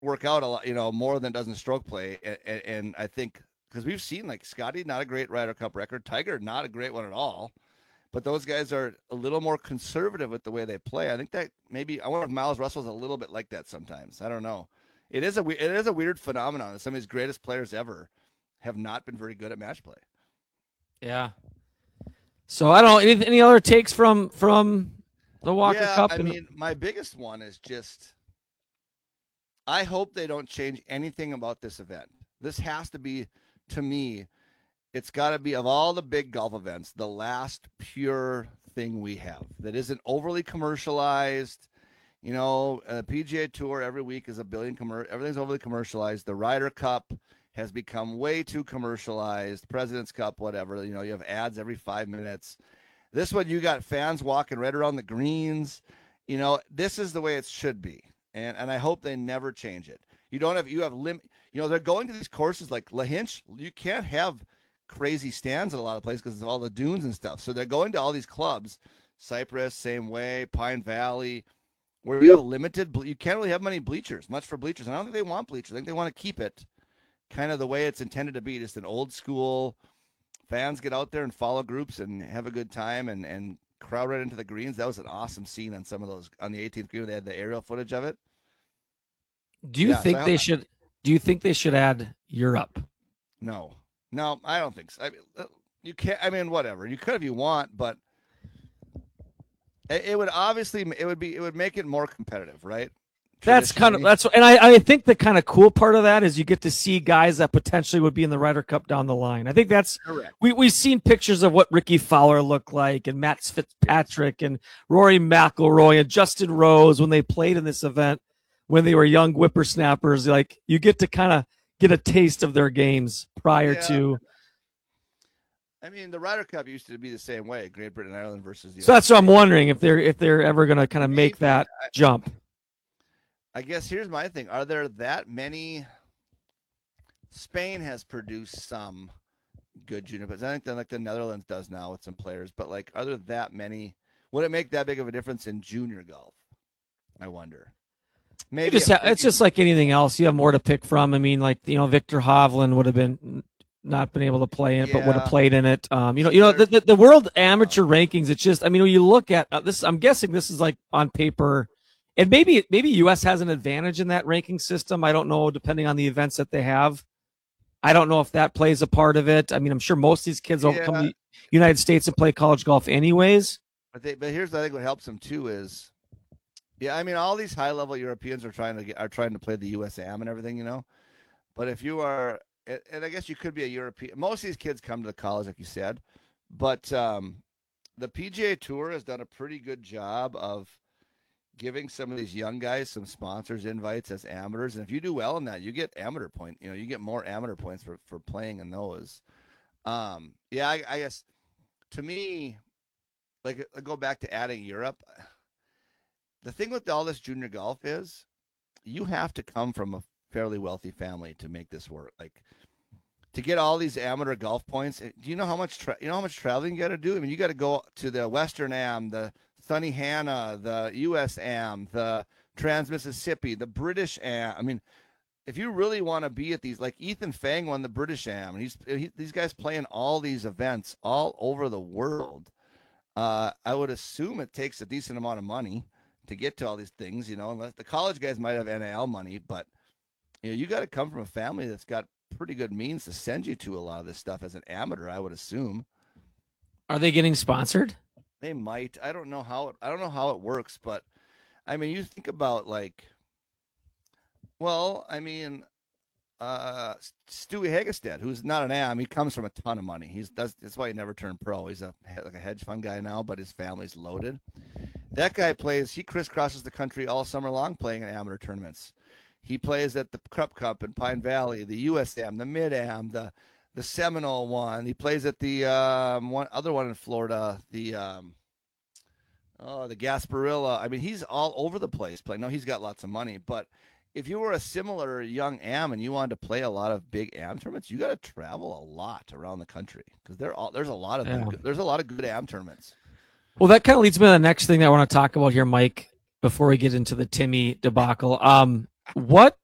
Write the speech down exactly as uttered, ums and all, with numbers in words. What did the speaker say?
work out a lot, you know, more than doesn't stroke play. And, and I think because we've seen like Scotty, not a great Ryder Cup record, Tiger, not a great one at all. But those guys are a little more conservative with the way they play. I think that maybe I wonder if Miles Russell's a little bit like that sometimes. I don't know. It is a it is a weird phenomenon that some of these greatest players ever have not been very good at match play. Yeah. So I don't know any, any other takes from from the Walker yeah, Cup. I and... mean, my biggest one is just I hope they don't change anything about this event. This has to be, to me, it's got to be, of all the big golf events, the last pure thing we have that isn't overly commercialized. You know, a P G A Tour every week is a billion commer- everything's overly commercialized. The Ryder Cup has become way too commercialized. President's Cup, whatever. You know, you have ads every five minutes. This one, you got fans walking right around the greens. You know, this is the way it should be. And and I hope they never change it. You don't have, you have limit, you know, they're going to these courses like La Hinch. You can't have crazy stands at a lot of places because of all the dunes and stuff. So they're going to all these clubs, Cypress, same way, Pine Valley, where you have limited, you can't really have many bleachers, much for bleachers. And I don't think they want bleachers. I think they want to keep it kind of the way it's intended to be, just an old school, fans get out there and follow groups and have a good time and, and crowd right into the greens. That was an awesome scene on some of those, on the eighteenth green. They had the aerial footage of it. Do you yeah, think so they should, do you think they should add Europe? No, no, I don't think so. I mean, you can't, I mean, whatever. You could if you want, but it, it would obviously, it would be, it would make it more competitive, right? That's kind of, that's, and I, I think the kind of cool part of that is you get to see guys that potentially would be in the Ryder Cup down the line. I think that's, correct. We, we've seen pictures of what Ricky Fowler looked like and Matt Fitzpatrick and Rory McIlroy and Justin Rose when they played in this event when they were young whippersnappers. Like, you get to kind of get a taste of their games prior yeah. to. I mean, the Ryder Cup used to be the same way, Great Britain and Ireland versus the So that's what I'm wondering, if they're, if they're ever going to kind of make that I, jump. I guess here's my thing. Are there that many? Spain has produced some good junior, but I think that like the Netherlands does now with some players. But like, are there that many? Would it make that big of a difference in junior golf? I wonder. Maybe just, it, it's just like anything else. You have more to pick from. I mean, like, you know, Victor Hovland would have been not been able to play in it, yeah. but would have played in it. Um, you know, you know, the, the, the world amateur rankings. It's just, I mean, when you look at uh, this, I'm guessing this is like on paper. And maybe maybe U S has an advantage in that ranking system. I don't know, depending on the events that they have. I don't know if that plays a part of it. I mean, I'm sure most of these kids don't yeah. come to the United States and play college golf anyways. But they, but here's I think what helps them too is, yeah, I mean, all these high level Europeans are trying to get are trying to play the U S A M and everything, you know. But if you are, and I guess you could be a European. Most of these kids come to the college, like you said, but um, the P G A Tour has done a pretty good job of giving some of these young guys some sponsors invites as amateurs. And if you do well in that, you get amateur point, you know, you get more amateur points for, for playing in those. Um, yeah, I, I guess to me, like I go back to adding Europe. The thing with all this junior golf is you have to come from a fairly wealthy family to make this work. Like to get all these amateur golf points. Do you know how much, tra- you know how much traveling you got to do? I mean, you got to go to the Western Am, the Sunny Hannah, the U S A M, the Trans-Mississippi, the British A M. I mean, if you really want to be at these, like Ethan Fang won the British A M, and he's he, these guys playing all these events all over the world. Uh, I would assume it takes a decent amount of money to get to all these things, you know, unless the college guys might have N I L money, but you know, you got to come from a family that's got pretty good means to send you to a lot of this stuff as an amateur, I would assume. Are they getting sponsored? They might. I don't know how it, I don't know how it works, but I mean, you think about like, well, I mean, uh, Stewie Hagestad, who's not an A M, he comes from a ton of money. He's does that's why he never turned pro. He's a like a hedge fund guy now, but his family's loaded. That guy plays. He crisscrosses the country all summer long playing in amateur tournaments. He plays at the Krupp Cup in Pine Valley, the U S A M, the Mid Am, the the Seminole one. He plays at the um, one other one in Florida, the um, oh the Gasparilla. I mean, he's all over the place playing. No, he's got lots of money, but if you were a similar young am and you wanted to play a lot of big am tournaments, you got to travel a lot around the country because there all there's a lot of yeah. them. There's a lot of good am tournaments. Well, that kind of leads me to the next thing that I want to talk about here, Mike. Before we get into the Timmy debacle, um, what